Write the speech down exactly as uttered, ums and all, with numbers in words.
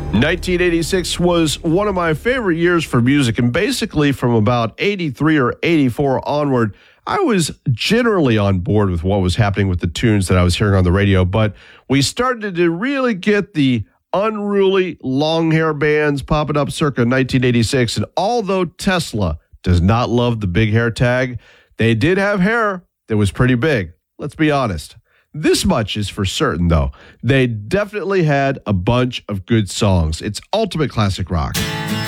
nineteen eighty-six was one of my favorite years for music, and basically from about eighty-three or eighty-four onward, I was generally on board with what was happening with the tunes that I was hearing on the radio, but we started to really get the unruly long hair bands popping up circa nineteen eighty-six, and although Tesla does not love the big hair tag, they did have hair that was pretty big. Let's be honest. This much is for certain, though. They definitely had a bunch of good songs. It's ultimate classic rock.